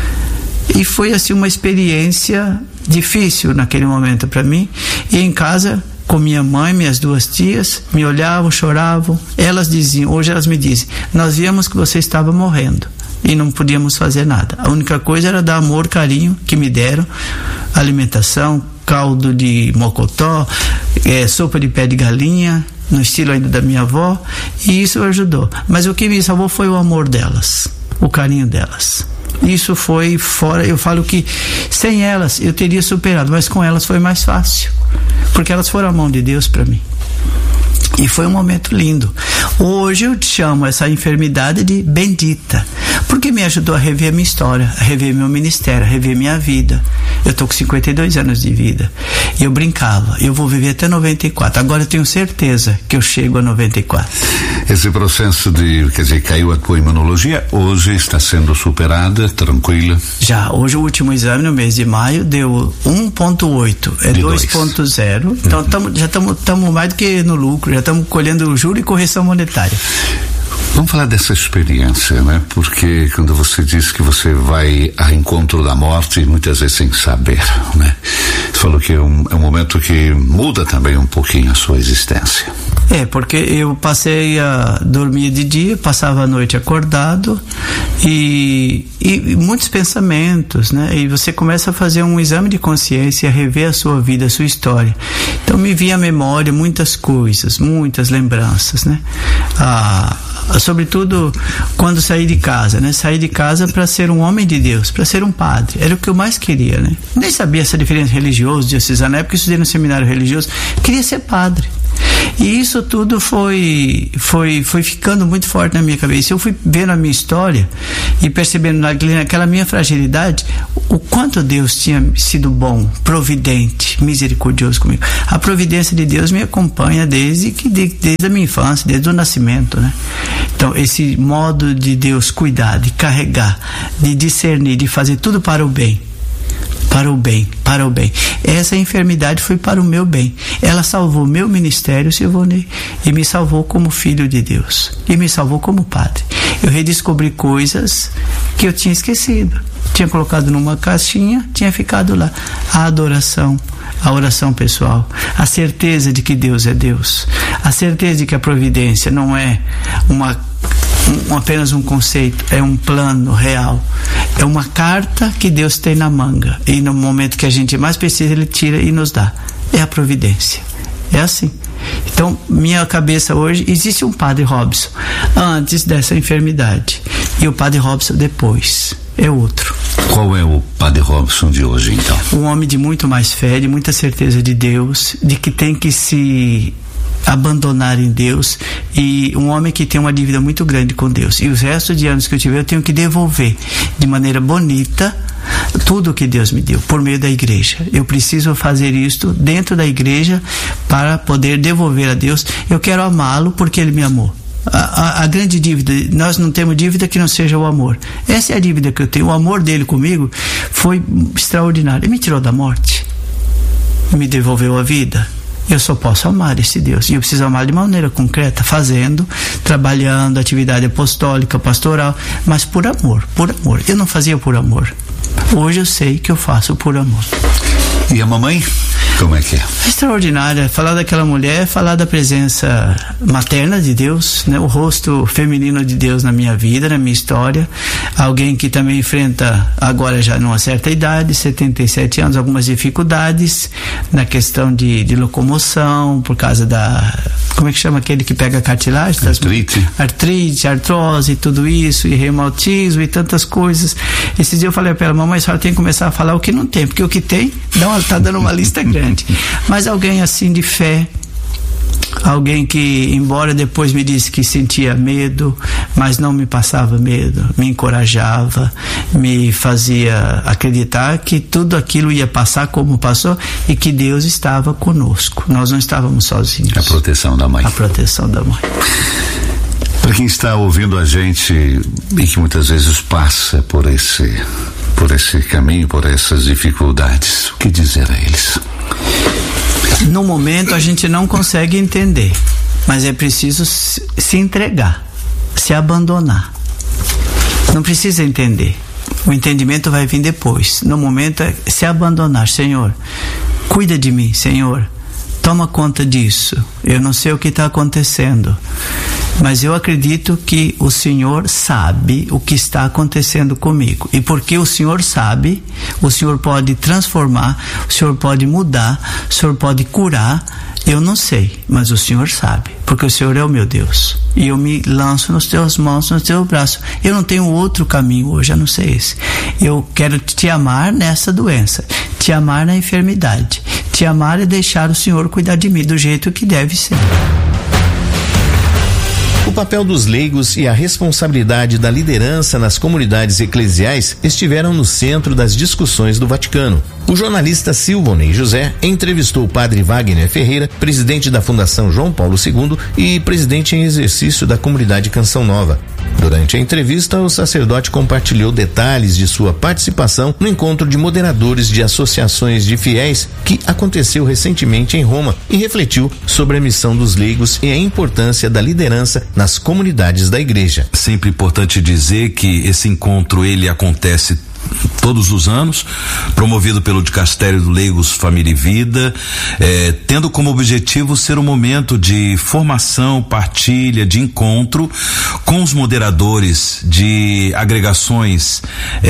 E foi assim uma experiência difícil naquele momento para mim. E em casa, com minha mãe, minhas 2 tias, me olhavam, choravam. Elas diziam, hoje elas me dizem: nós víamos que você estava morrendo e não podíamos fazer nada. A única coisa era dar amor, carinho, que me deram, alimentação, caldo de mocotó, sopa de pé de galinha, no estilo ainda da minha avó, e isso ajudou. Mas o que me salvou foi o amor delas, o carinho delas. Isso foi fora, eu falo que sem elas eu teria superado, mas com elas foi mais fácil, porque elas foram a mão de Deus para mim. E foi um momento lindo. Hoje eu chamo essa enfermidade de bendita, porque me ajudou a rever a minha história, a rever meu ministério, a rever minha vida. Eu tô com 52 anos de vida. E eu brincava, eu vou viver até 94. Agora eu tenho certeza que eu chego a 94. Esse processo caiu a tua imunologia, hoje está sendo superada, tranquila? Já, hoje o último exame no mês de maio deu 1.8, é 2.0. Então já estamos mais do que no lucro, já estamos colhendo juro e correção monetária. Vamos falar dessa experiência, né? Porque quando você diz que você vai ao encontro da morte, muitas vezes sem saber, né? Você falou que é um momento que muda também um pouquinho a sua existência. Porque eu passei a dormir de dia, passava a noite acordado e muitos pensamentos, né? E você começa a fazer um exame de consciência, a rever a sua vida, a sua história. Então me vinha à memória muitas coisas, muitas lembranças, né? Sobretudo quando saí de casa, né? Saí de casa para ser um homem de Deus, para ser um padre. Era o que eu mais queria, né? Nem sabia essa diferença religiosa, diocesana. Na época eu estudei no seminário religioso, queria ser padre. E isso tudo foi ficando muito forte na minha cabeça. Eu fui vendo a minha história e percebendo naquela minha fragilidade o quanto Deus tinha sido bom, providente, misericordioso comigo. A providência de Deus me acompanha desde a minha infância, desde o nascimento, né? Então esse modo de Deus cuidar, de carregar, de discernir, de fazer tudo para o bem. Para o bem, para o bem. Essa enfermidade foi para o meu bem. Ela salvou meu ministério, Silvonei, e me salvou como filho de Deus. E me salvou como padre. Eu redescobri coisas que eu tinha esquecido. Tinha colocado numa caixinha, tinha ficado lá. A adoração, a oração pessoal, a certeza de que Deus é Deus, a certeza de que a providência não é apenas um conceito, é um plano real, é uma carta que Deus tem na manga e no momento que a gente mais precisa Ele tira e nos dá. É a providência, é assim. Então minha cabeça hoje, existe um padre Robson antes dessa enfermidade e o padre Robson depois, é outro. Qual é o padre Robson de hoje então? Um homem de muito mais fé, de muita certeza de Deus, de que tem que se abandonar em Deus, e um homem que tem uma dívida muito grande com Deus, e os restos de anos que eu tiver eu tenho que devolver de maneira bonita tudo que Deus me deu por meio da igreja. Eu preciso fazer isto dentro da igreja para poder devolver a Deus. Eu quero amá-lo porque Ele me amou. A grande dívida, nós não temos dívida que não seja o amor. Essa é a dívida que eu tenho. O amor dele comigo foi extraordinário. Ele me tirou da morte, me devolveu a vida. Eu só posso amar esse Deus, e eu preciso amar de maneira concreta, fazendo, trabalhando, atividade apostólica, pastoral, mas por amor, por amor. Eu não fazia por amor. Hoje eu sei que eu faço por amor. E a mamãe? Como é que é? Extraordinária. Falar daquela mulher, falar da presença materna de Deus, né? O rosto feminino de Deus na minha vida, na minha história. Alguém que também enfrenta, agora já numa certa idade, 77 anos, algumas dificuldades na questão de locomoção, por causa da... Como é que chama aquele que pega cartilagem? Artrite, artrose, tudo isso, e reumatismo e tantas coisas. Esses dias eu falei para ela, mamãe, a senhora tem que começar a falar o que não tem, porque o que tem, está dando uma lista grande. Mas alguém assim de fé, alguém que, embora depois me disse que sentia medo, mas não me passava medo, me encorajava, me fazia acreditar que tudo aquilo ia passar como passou e que Deus estava conosco. Nós não estávamos sozinhos. A proteção da mãe. A proteção da mãe. Para quem está ouvindo a gente e que muitas vezes passa por esse caminho, por essas dificuldades, o que dizer a eles? No momento a gente não consegue entender, mas é preciso se entregar, se abandonar. Não precisa entender, o entendimento vai vir depois. No momento é se abandonar. Senhor, cuida de mim, Senhor, toma conta disso. Eu não sei o que está acontecendo, mas eu acredito que o Senhor sabe o que está acontecendo comigo. E porque o Senhor sabe, o Senhor pode transformar, o Senhor pode mudar, o Senhor pode curar. Eu não sei, mas o Senhor sabe, porque o Senhor é o meu Deus. E eu me lanço nas tuas mãos, nos teus braços. Eu não tenho outro caminho hoje, a não ser esse. Eu quero te amar nessa doença, te amar na enfermidade, te amar e deixar o Senhor cuidar de mim do jeito que deve ser. papel dos leigos e a responsabilidade da liderança nas comunidades eclesiais estiveram no centro das discussões do Vaticano. O jornalista Silvonei José entrevistou o padre Wagner Ferreira, presidente da Fundação João Paulo II e presidente em exercício da comunidade Canção Nova. Durante a entrevista, o sacerdote compartilhou detalhes de sua participação no encontro de moderadores de associações de fiéis que aconteceu recentemente em Roma e refletiu sobre a missão dos leigos e a importância da liderança nas comunidades da igreja. Sempre importante dizer que esse encontro ele acontece todos os anos, promovido pelo Dicastério do Leigos, Família e Vida, tendo como objetivo ser um momento de formação, partilha, de encontro com os moderadores de agregações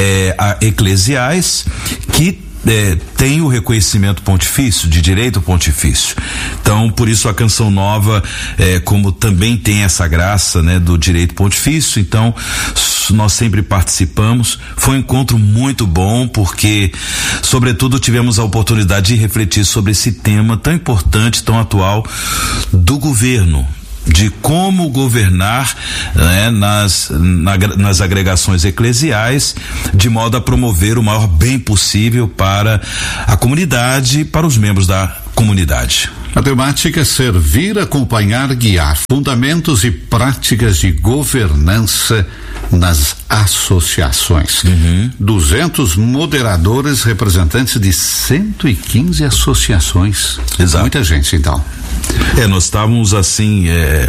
eclesiais que tem o reconhecimento pontifício, de direito pontifício. Então, por isso a Canção Nova, como também tem essa graça, né, do direito pontifício, então nós sempre participamos. Foi um encontro muito bom, porque sobretudo tivemos a oportunidade de refletir sobre esse tema tão importante, tão atual do governo, de como governar, né, nas agregações eclesiais, de modo a promover o maior bem possível para a comunidade, para os membros da comunidade. A temática é servir, acompanhar, guiar, fundamentos e práticas de governança nas associações. 200 moderadores, representantes de 115 associações. Exato. Muita gente, então. Nós estávamos assim,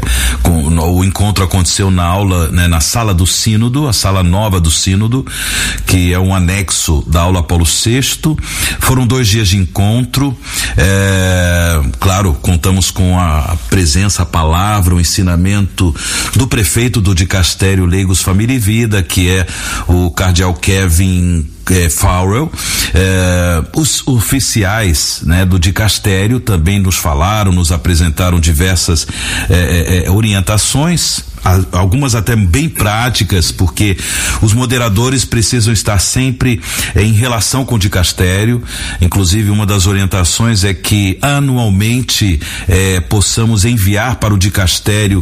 o encontro aconteceu na aula, né, na sala do sínodo, a sala nova do sínodo, que é um anexo da aula Paulo VI. Foram 2 dias de encontro, claro, contamos com a presença, a palavra, o ensinamento do prefeito do Dicastério Leigos, Família e Vida, que é o cardeal Kevin Farrell. Os oficiais, né, do dicastério também nos falaram, nos apresentaram diversas orientações, algumas até bem práticas, porque os moderadores precisam estar sempre em relação com o dicastério. Inclusive, uma das orientações é que anualmente possamos enviar para o dicastério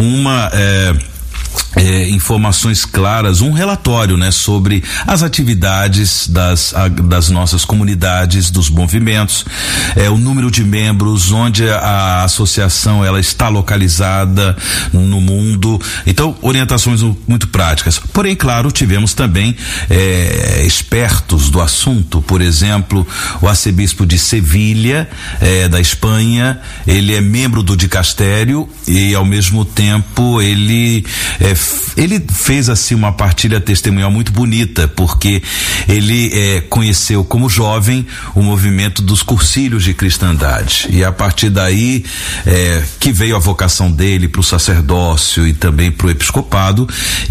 informações claras, um relatório, né, sobre as atividades das nossas comunidades, dos movimentos, o número de membros, onde a associação ela está localizada no mundo. Então, orientações muito práticas. Porém, claro, tivemos também expertos do assunto. Por exemplo, o arcebispo de Sevilha, da Espanha, ele é membro do dicastério e, ao mesmo tempo, ele fez assim uma partilha testemunhal muito bonita, porque ele conheceu como jovem o movimento dos cursilhos de cristandade, e a partir daí que veio a vocação dele para o sacerdócio e também para o episcopado,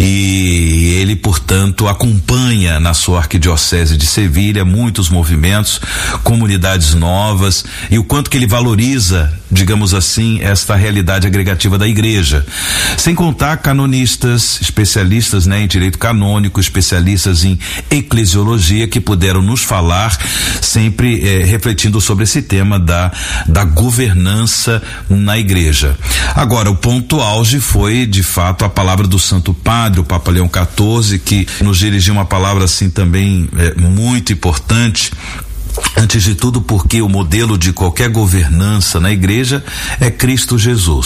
e ele, portanto, acompanha na sua arquidiocese de Sevilha muitos movimentos, comunidades novas, e o quanto que ele valoriza, digamos assim, esta realidade agregativa da igreja, sem contar canonistas, especialistas, né, em direito canônico, especialistas em eclesiologia, que puderam nos falar, sempre refletindo sobre esse tema da governança na igreja. Agora, o ponto auge foi, de fato, a palavra do Santo Padre, o Papa Leão XIV, que nos dirigiu uma palavra assim também muito importante. Antes de tudo, porque o modelo de qualquer governança na igreja é Cristo Jesus.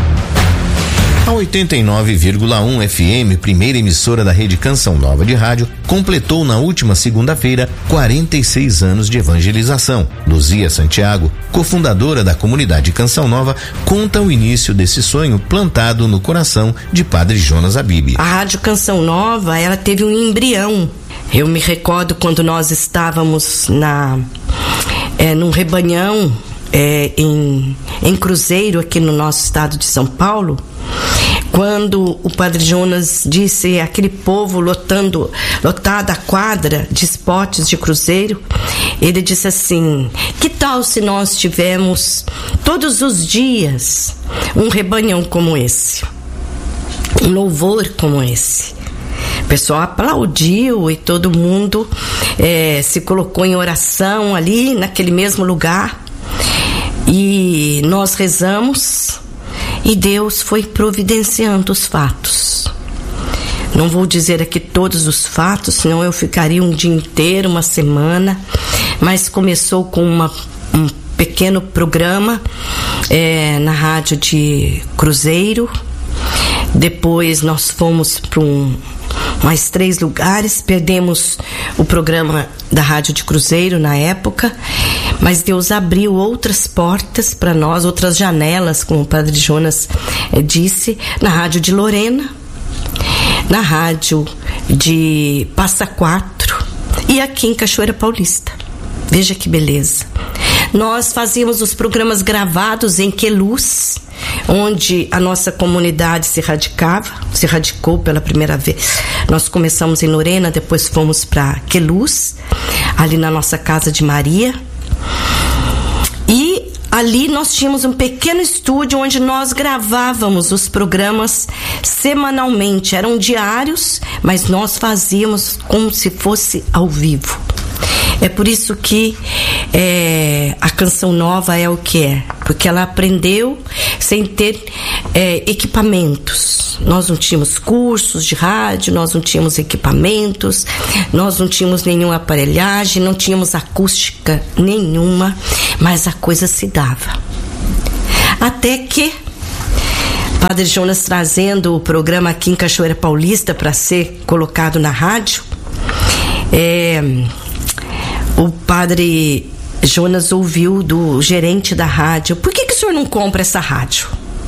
A 89,1 FM, primeira emissora da rede Canção Nova de rádio, completou na última segunda-feira 46 anos de evangelização. Luzia Santiago, cofundadora da comunidade Canção Nova, conta o início desse sonho plantado no coração de Padre Jonas Abib. A Rádio Canção Nova, ela teve um embrião. Eu me recordo quando nós estávamos num rebanhão em Cruzeiro, aqui no nosso estado de São Paulo, quando o Padre Jonas disse aquele povo lotada a quadra de spots de Cruzeiro, ele disse assim: que tal se nós tivermos todos os dias um rebanhão como esse, um louvor como esse? O pessoal aplaudiu e todo mundo se colocou em oração ali naquele mesmo lugar, e nós rezamos E Deus foi providenciando os fatos. Não vou dizer aqui todos os fatos, senão eu ficaria um dia inteiro, uma semana. Mas começou com um pequeno programa na rádio de Cruzeiro. Depois nós fomos para mais 3 lugares. Perdemos o programa da rádio de Cruzeiro na época, mas Deus abriu outras portas para nós, outras janelas, como o Padre Jonas disse, na rádio de Lorena, na rádio de Passa Quatro e aqui em Cachoeira Paulista. Veja que beleza. Nós fazíamos os programas gravados em Queluz, onde a nossa comunidade se radicou pela primeira vez. Nós começamos em Lorena, depois fomos para Queluz, ali na nossa casa de Maria. E ali nós tínhamos um pequeno estúdio onde nós gravávamos os programas semanalmente. Eram diários, mas nós fazíamos como se fosse ao vivo. É por isso que a Canção Nova é o que é, porque ela aprendeu sem ter equipamentos. Nós não tínhamos cursos de rádio, nós não tínhamos equipamentos, nós não tínhamos nenhuma aparelhagem, não tínhamos acústica nenhuma, mas a coisa se dava. Até que Padre Jonas, trazendo o programa aqui em Cachoeira Paulista para ser colocado na rádio, o Padre Jonas ouviu do gerente da rádio: por que o senhor não compra essa rádio?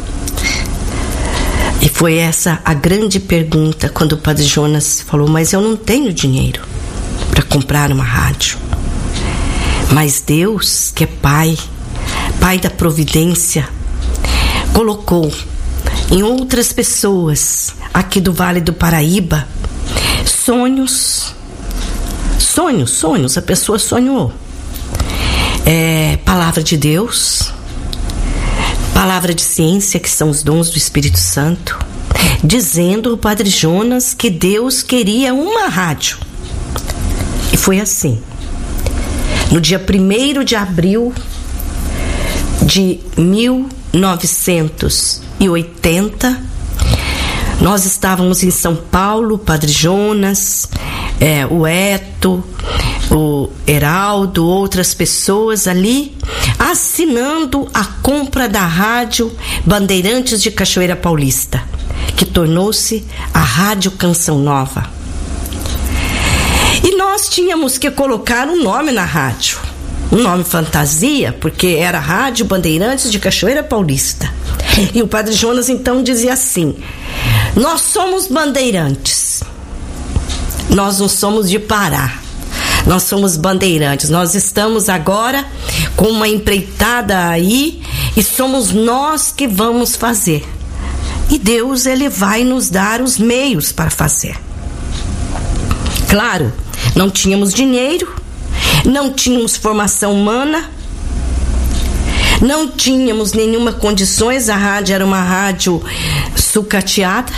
E foi essa a grande pergunta quando o Padre Jonas falou: mas eu não tenho dinheiro para comprar uma rádio. Mas Deus, que é Pai da providência, colocou em outras pessoas aqui do Vale do Paraíba sonhos, a pessoa sonhou. Palavra de Deus, palavra de ciência, que são os dons do Espírito Santo, dizendo ao Padre Jonas que Deus queria uma rádio. E foi assim. No dia 1º de abril de 1980, nós estávamos em São Paulo, Padre Jonas, o Eto, o Heraldo, outras pessoas ali, assinando a compra da rádio Bandeirantes de Cachoeira Paulista, que tornou-se a Rádio Canção Nova. E nós tínhamos que colocar um nome na rádio, um nome fantasia, porque era Rádio Bandeirantes de Cachoeira Paulista. E o Padre Jonas então dizia assim: nós somos bandeirantes, nós não somos de Pará, nós somos bandeirantes, nós estamos agora com uma empreitada aí e somos nós que vamos fazer. E Deus, Ele vai nos dar os meios para fazer. Claro, não tínhamos dinheiro, não tínhamos formação humana, não tínhamos nenhuma condições, a rádio era uma rádio sucateada,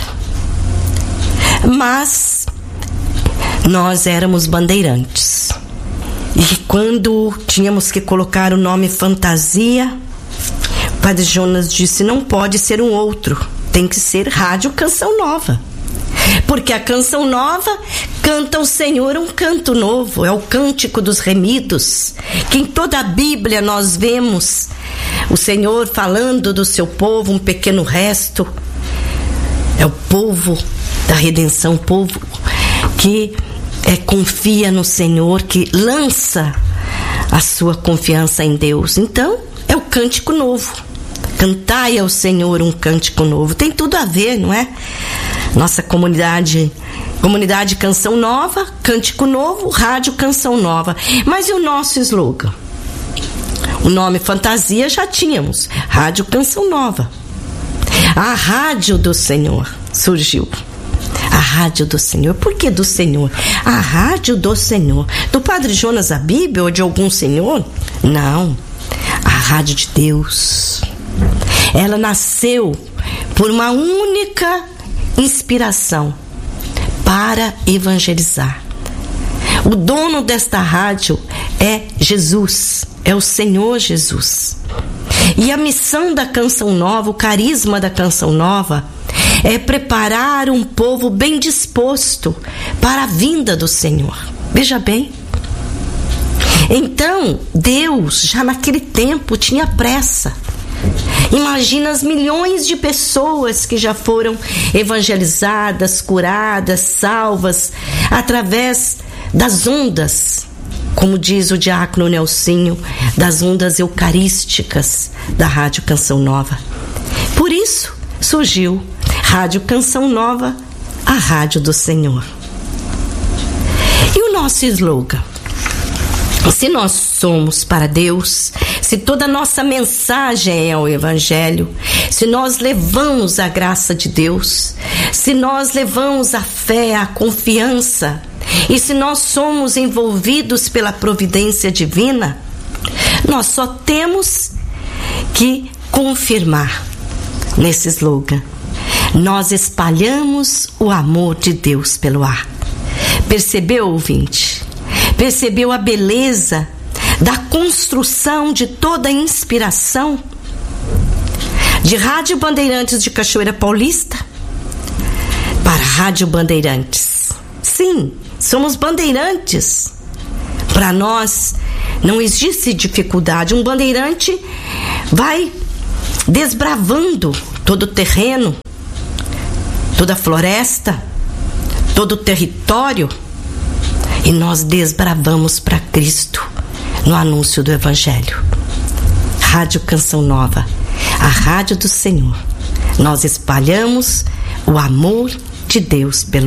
mas nós éramos bandeirantes. E quando tínhamos que colocar o nome fantasia, o Padre Jonas disse: não pode ser um outro, tem que ser Rádio Canção Nova. Porque a Canção Nova canta ao Senhor um canto novo, é o cântico dos remidos, que em toda a Bíblia nós vemos o Senhor falando do seu povo, um pequeno resto. É o povo da redenção, o povo que confia no Senhor, que lança a sua confiança em Deus. Então, é o cântico novo. Cantai ao Senhor um cântico novo. Tem tudo a ver, não é? Nossa comunidade Canção Nova, Cântico Novo, Rádio Canção Nova. Mas e o nosso slogan? O nome fantasia já tínhamos, Rádio Canção Nova. A Rádio do Senhor surgiu. A Rádio do Senhor. Por que do Senhor? A Rádio do Senhor. Do Padre Jonas a Bíblia ou de algum senhor? Não. A Rádio de Deus. Ela nasceu por uma única inspiração: para evangelizar. O dono desta rádio é Jesus, é o Senhor Jesus. E a missão da Canção Nova, o carisma da Canção Nova, é preparar um povo bem disposto para a vinda do Senhor. Veja bem. Então, Deus, já naquele tempo, tinha pressa. Imagina as milhões de pessoas que já foram evangelizadas, curadas, salvas, através das ondas, como diz o diácono Nelsinho, das ondas eucarísticas da Rádio Canção Nova. Por isso surgiu Rádio Canção Nova, a Rádio do Senhor. E o nosso slogan? Se nós somos para Deus, se toda a nossa mensagem é o Evangelho, se nós levamos a graça de Deus, se nós levamos a fé, a confiança, e se nós somos envolvidos pela providência divina, nós só temos que confirmar nesse slogan: nós espalhamos o amor de Deus pelo ar. Percebeu, ouvinte? Percebeu a beleza da construção de toda a inspiração? De Rádio Bandeirantes de Cachoeira Paulista para Rádio Bandeirantes. Sim, somos bandeirantes. Para nós não existe dificuldade. Um bandeirante vai desbravando todo o terreno, toda a floresta, todo o território, e nós desbravamos para Cristo no anúncio do Evangelho. Rádio Canção Nova, a rádio do Senhor. Nós espalhamos o amor de Deus pelo